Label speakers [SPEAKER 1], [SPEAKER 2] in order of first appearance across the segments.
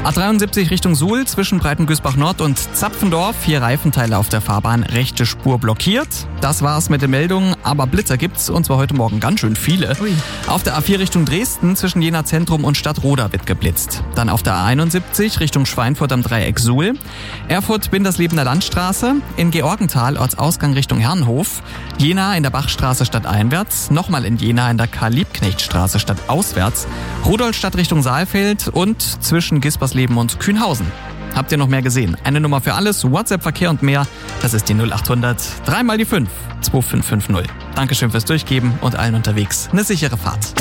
[SPEAKER 1] A73 Richtung Suhl zwischen Breitengüßbach Nord und Zapfendorf. 4 Reifenteile auf der Fahrbahn, rechte Spur blockiert. Das war's mit den Meldungen, aber Blitzer gibt's und zwar heute Morgen ganz schön viele.
[SPEAKER 2] Ui.
[SPEAKER 1] Auf der A4 Richtung Dresden zwischen Jena Zentrum und Stadtroda wird geblitzt. Dann auf der A71 Richtung Schweinfurt am Dreieck Suhl. Erfurt-Binderslebener Landstraße. In Georgenthal Ortsausgang Richtung Herrenhof. Jena in der Bachstraße stadteinwärts. Nochmal in Jena in der Karl-Liebknecht-Straße stadtauswärts. Rudolstadt Richtung Saalfeld und zwischen Gispersleben und Kühnhausen. Habt ihr noch mehr gesehen? Eine Nummer für alles, WhatsApp-Verkehr und mehr. Das ist die 0800 3 mal die 5 2550. Dankeschön fürs Durchgeben und allen unterwegs eine sichere Fahrt.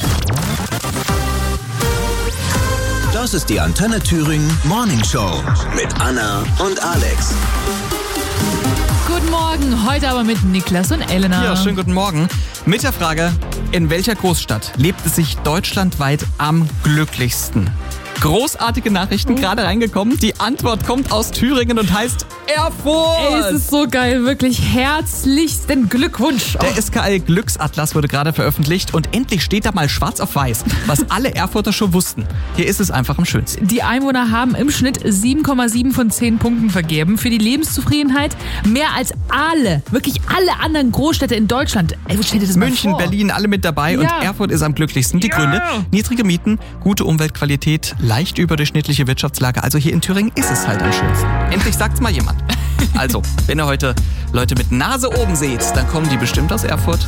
[SPEAKER 3] Das ist die Antenne Thüringen Morning Show mit Anna und Alex.
[SPEAKER 2] Guten Morgen, heute aber mit Niklas und Elena.
[SPEAKER 1] Ja, schönen guten Morgen. Mit der Frage, in welcher Großstadt lebt es sich deutschlandweit am glücklichsten? Großartige Nachrichten gerade reingekommen. Die Antwort kommt aus Thüringen und heißt Erfurt.
[SPEAKER 2] Ey, es ist so geil, wirklich herzlichsten Glückwunsch.
[SPEAKER 1] Der SKL Glücksatlas wurde gerade veröffentlicht und endlich steht da mal schwarz auf weiß, was alle Erfurter schon wussten. Hier ist es einfach am schönsten.
[SPEAKER 2] Die Einwohner haben im Schnitt 7,7 von 10 Punkten vergeben. Für die Lebenszufriedenheit mehr als alle, wirklich alle anderen Großstädte in Deutschland. Ey, stell dir das mal
[SPEAKER 1] München,
[SPEAKER 2] vor.
[SPEAKER 1] Berlin, alle mit dabei und Erfurt ist am glücklichsten. Die Gründe: niedrige Mieten, gute Umweltqualität, leicht überdurchschnittliche Wirtschaftslage. Also hier in Thüringen ist es halt am schönsten. Endlich sagt's mal jemand. Also, wenn ihr heute Leute mit Nase oben seht, dann kommen die bestimmt aus Erfurt.